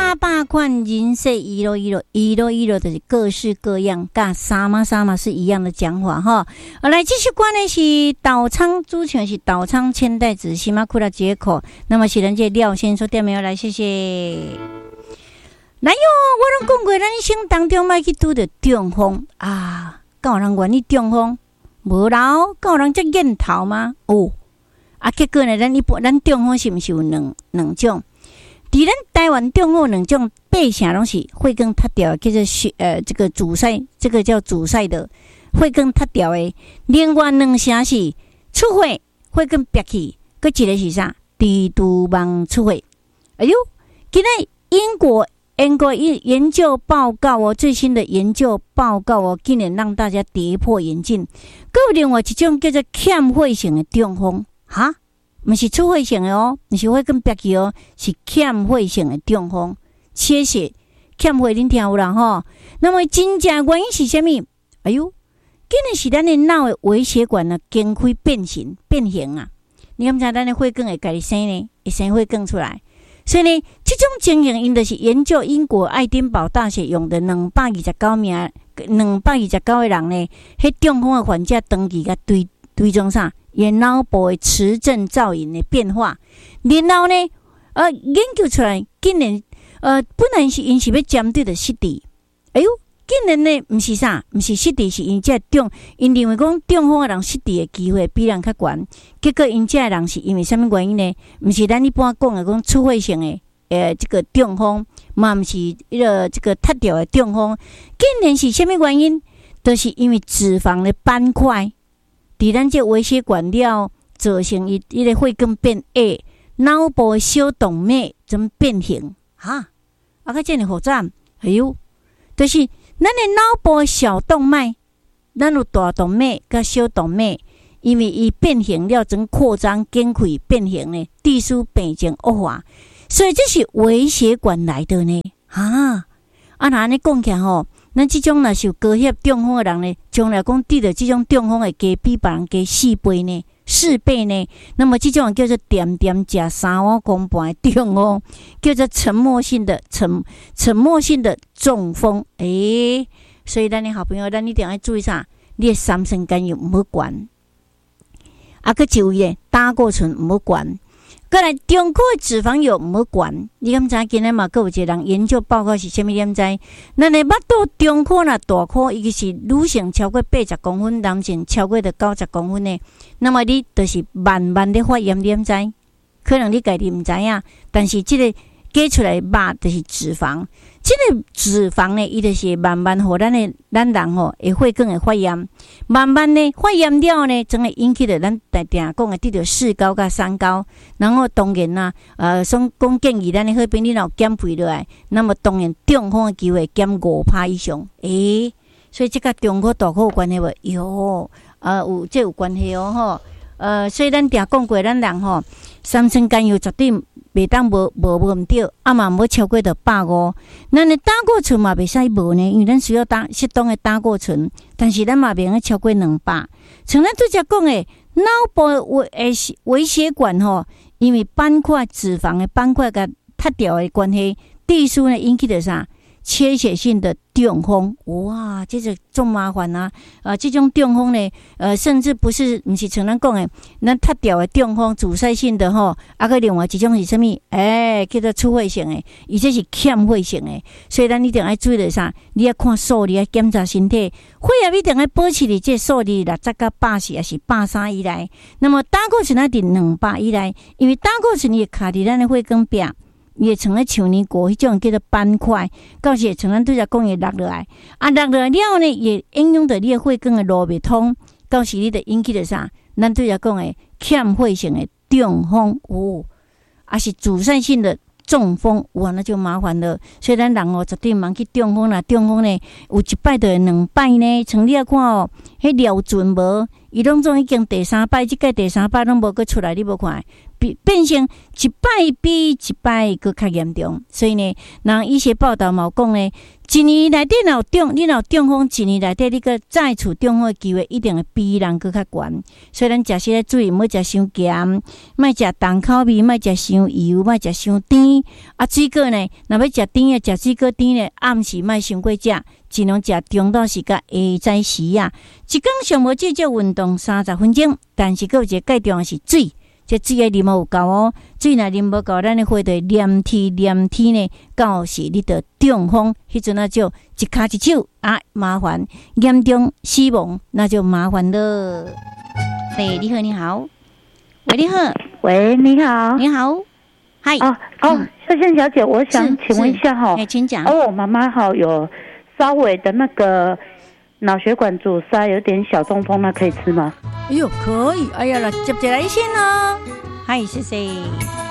800款人色一路就是各式各样，跟沙马是一样的讲法哈。来继续关的是岛仓，主唱是岛仓千代子西马库拉接口，那么是人家廖先生点没有来，谢谢。来哟，我拢讲过，咱一生当中莫去拄着中风啊，敢有人愿意中风？无啦，敢有人这瘾头吗？哦，结果呢，咱中风是毋是有两种？伫咱台湾中风两种，八成拢是血管塌掉，叫做这个阻塞，这个叫阻塞的血管塌掉的。另外两成是出血，血管瘪起，搁一个是啥？低度网出血。哎呦，今日英国研究报告哦，最新的研究报告哦，竟然让大家跌破眼镜。搁有另外一种叫做欠血性的中风，哈，不是出血性的哦，不是血管瘪起哦，是欠血性的中风，缺血、欠血，恁听有啦吼？那么真正原因是什么？哎呦，竟然是咱的脑的微血管呢，经开变形啊！你敢知咱的血管会家己生呢？会生血管出来。所以呢，这种情形因就是研究英国爱丁堡大学用的229个人呢，迄中风的患者长期甲追踪啥，伊脑部的磁振造影的变化，然后呢，研究出来，竟然本来是因是要针对的失智，哎呦，竟然呢，不是失智，是因因认为讲中风的人失智的机会比人较悬，结果因这人是因为什么原因呢？不是咱一般讲的讲出血性的这个中风，嘛不是这个塌掉的中风，竟然是什么原因？就是因为脂肪的斑块，伫咱这微血管了，造成伊个血管变矮，脑部的小动脉怎变形哈？个这么复杂，哎呦，就是咱的脑部的小动脉，咱有大动脉甲小动脉，因为伊变形了，怎扩张、减开变形呢？地输病情恶化，所以这是微血管来的呢。那安尼讲起来吼，咱这种若是有高血中风的人呢，将来讲得到这种中风会加比别人加4倍呢。那么这种叫做点吃3碗公半的中风，叫做沉默性的中风。所以咱的好朋友，咱一定要注意啥？你的三酸甘油唔好管，佮就业胆固醇唔好管。再来，中科的脂肪油唔好管，你敢知今日嘛？各有一个人研究报告是啥物？你敢知？咱的腹肚中科啦、大科，伊个是女性超过80公分，男性超过90公分的，那么你就是慢慢的发炎，你敢知？可能你家己唔知影，但是这个加出来肉就是脂肪，这个脂肪呢，伊就是慢慢互咱人吼，会血管会发炎，慢慢呢发炎了呢，总会引起着咱定讲的得到4高甲3高，然后当然啦，讲建议咱的好朋友若减肥落来，那么当然中风的机会减5%以上，所以这个中科大科有关系无？有关系哦吼，所以咱定讲过，咱人吼，三酸甘油绝对袂当无毋对，嘛无超过到150。咱的胆固醇嘛袂使无呢，因为咱需要适当的胆固醇，但是咱嘛袂用超过200。像咱拄则讲的脑部微血管吼，因为脂肪的斑块甲塌掉的关系，地输呢引起的啥？缺血性的中风，哇，这是重麻烦啊！这种中风呢，甚至不是像咱讲的，咱塌掉的中风，阻塞性的吼，个另外一种是什么？叫做出血性的，而且是欠血性的，所以咱一定要注意的啥？你要看数字，要检查身体，血压一定要保持伫这数字60到80，还是83以内。那么胆固醇要伫200以内，因为胆固醇也卡伫咱的血管壁。伊会像咧像年过迄种叫做斑块，到时会像咱拄则讲诶落落来，落落来了呢，也影响到你诶血管诶路袂通，到时你就引起着啥？咱拄则讲诶欠血性诶中风还是阻塞性的中风，哇，那就麻烦了。所以咱人绝对茫去中风啦，中风呢有1摆就2摆呢。像你啊看迄廖俊无，伊拢总已经第3摆，即届第3摆拢无搁出来，你无看？ 变成一摆比一摆搁较严重。所以呢，人医学报道嘛讲呢，一年内底你若中风，一年内底你个再次中风的机会一定会比人搁较悬。所以咱食食咧注意，莫食伤咸，莫食重口味，莫食伤油，莫食伤甜。啊，水果呢，若要食甜的，食水果甜的，暗时莫伤过食，尽量食中昼时甲下早时啊。一天上无至少运动30分钟，但是佫有一个介重要是水。这水要啉有够哦，水若啉无够，咱的血就黏天呢，到时你就中风，迄阵啊就一骹一手啊麻烦，严重死亡那就麻烦了。对，你好，你好，喂，你好， 喂，你好， 你好，嗨， 秀仙小姐，我想请问一下哈， 请讲。 我妈妈有稍微的那个脑血管阻塞，有点小中风，那可以吃吗？ 哎呦，可以！哎呀，来接来先哦。嗨，谢谢。